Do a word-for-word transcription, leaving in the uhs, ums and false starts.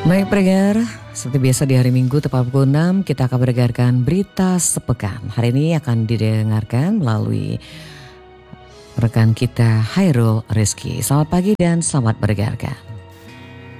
Baik pendengar, seperti biasa di hari Minggu tepat pukul enam kita akan mendengarkan berita sepekan. Hari ini akan didengarkan melalui rekan kita Hairul Rizky. Selamat pagi dan selamat mendengarkan.